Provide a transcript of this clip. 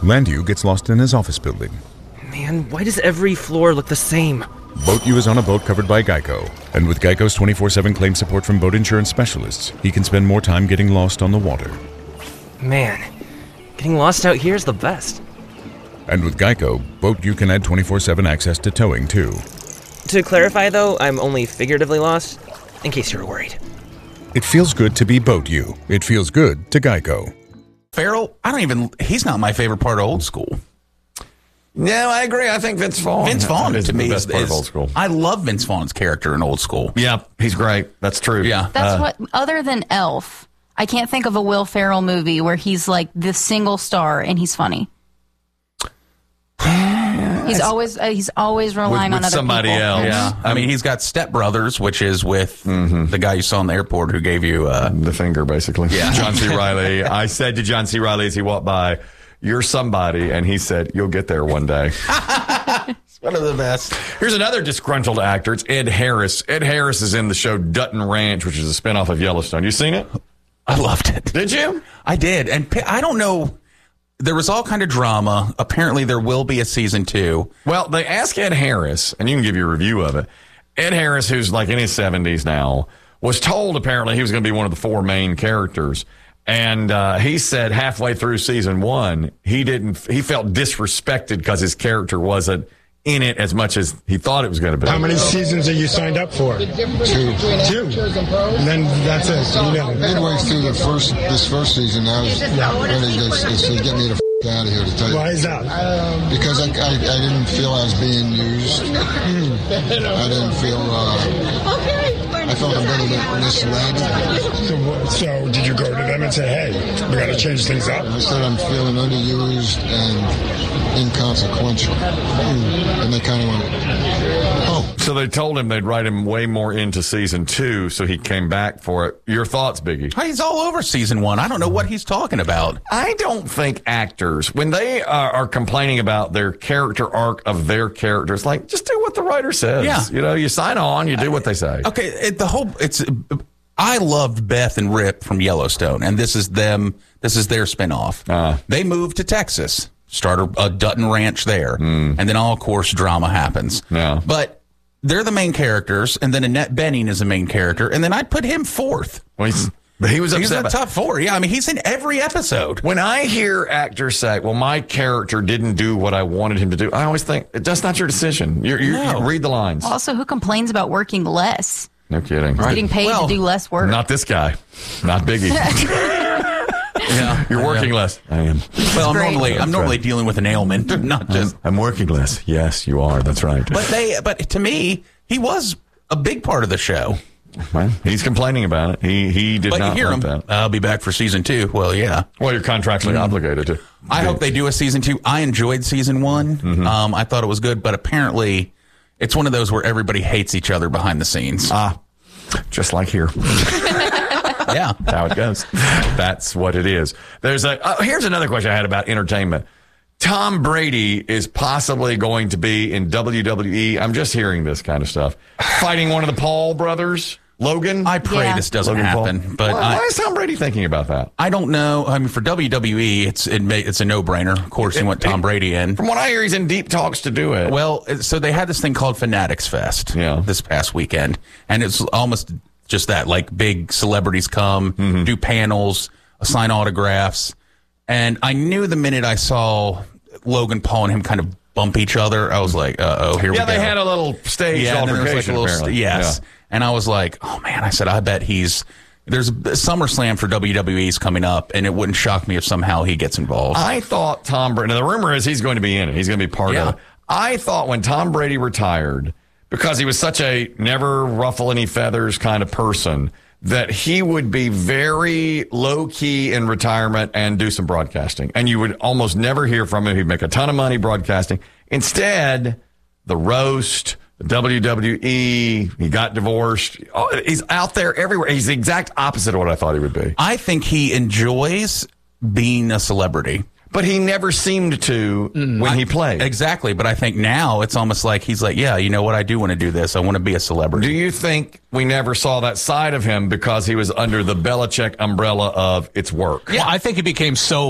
Landu gets lost in his office building. Man, why does every floor look the same? Boat U is on a boat covered by Geico, and with Geico's 24/7 claim support from boat insurance specialists, he can spend more time getting lost on the water. Man, getting lost out here is the best. And with Geico, Boat U can add 24/7 access to towing, too. To clarify, though, I'm only figuratively lost, in case you were worried. It feels good to be Boat U. It feels good to Geico. Farrell, he's not my favorite part of Old School. No, I agree. I think Vince Vaughn. Vince Vaughn is to me the best part of is Old School. I love Vince Vaughn's character in Old School. Yeah, he's great. That's true. Yeah. That's what, other than Elf, I can't think of a Will Ferrell movie where he's like the single star and he's funny. He's always relying on other somebody people. else. Yeah. I mean, he's got Step Brothers, which is with the guy you saw in the airport who gave you the finger, basically. Yeah. John C. Reilly. I said to John C. Reilly as he walked by, "You're somebody," and he said, "You'll get there one day." It's one of the best. Here's another disgruntled actor. It's Ed Harris. Ed Harris is in the show Dutton Ranch, which is a spinoff of Yellowstone. You seen it? I loved it. Did you? I did. And I don't know. There was all kind of drama. Apparently, there will be a season 2. Well, they asked Ed Harris, and you can give your review of it. Ed Harris, who's like in his 70s now, was told apparently he was going to be one of the 4 main characters. And he said halfway through season 1, he felt disrespected because his character wasn't in it as much as he thought it was going to be. How many seasons are you signed up for? 2. And then that's it. You know. Midway through this first season, I was ready to get me the out of here, to tell you. Why is that? Because I didn't feel I was being used. I didn't feel. I felt a little bit misled. So did you go to them and say, "Hey, we got to change things up"? I said I'm feeling underused and inconsequential, and they kind of went, "Oh." So they told him they'd write him way more into season 2, so he came back for it. Your thoughts, Biggie? He's all over season 1. I don't know what he's talking about. I don't think actors, when they are complaining about their character arc of their characters, like, just do what the writer says. Yeah. You know, you sign on, you do what they say. Okay, I loved Beth and Rip from Yellowstone, and this is their spinoff. They moved to Texas, start a Dutton Ranch there, and then all, of course, drama happens. Yeah. But they're the main characters, and then Annette Bening is the main character, and then I'd put him 4th. Well, he was upset. He's in the top 4. Yeah, I mean, he's in every episode. When I hear actors say, "Well, my character didn't do what I wanted him to do," I always think, that's not your decision. You read the lines. Also, who complains about working less? No kidding. He's getting paid to do less work. Not this guy. Not Biggie. Yeah, You're working less. I am. Well, I'm normally dealing with an ailment, not just. I'm working less. Yes, you are. That's right. But to me, he was a big part of the show. Well, he's complaining about it. He did But not you hear want him. that. I'll be back for season 2. Well, yeah. Well, you're contractually obligated to. I hope they do a season 2. I enjoyed season 1. I thought it was good, but apparently it's one of those where everybody hates each other behind the scenes. Just like here. Yeah. That's how it goes. That's what it is. Here's another question I had about entertainment. Tom Brady is possibly going to be in WWE. I'm just hearing this kind of stuff. Fighting one of the Paul brothers, Logan. I pray this doesn't happen. But why is Tom Brady thinking about that? I don't know. I mean, for WWE, it's a no-brainer. Of course, you want Tom Brady in. From what I hear, he's in deep talks to do it. Well, so they had this thing called Fanatics Fest this past weekend, and it's almost just that, like big celebrities come, do panels, sign autographs, and I knew the minute I saw Logan Paul and him kind of bump each other, I was like, uh-oh, here we go. Yeah, they had a little stage altercation, apparently. Yes. Yeah. And I was like, oh, man, I said, I bet there's SummerSlam for WWE's coming up, and it wouldn't shock me if somehow he gets involved. I thought Tom Brady, now the rumor is he's going to be in it. He's going to be part of it. I thought when Tom Brady retired, because he was such a never ruffle any feathers kind of person, that he would be very low-key in retirement and do some broadcasting. And you would almost never hear from him. He'd make a ton of money broadcasting. Instead, the roast, the WWE, he got divorced. He's out there everywhere. He's the exact opposite of what I thought he would be. I think he enjoys being a celebrity. But he never seemed to when he played. Exactly. But I think now it's almost like he's like, yeah, you know what? I do want to do this. I want to be a celebrity. Do you think we never saw that side of him because he was under the Belichick umbrella of it's work? Yeah, I think he became so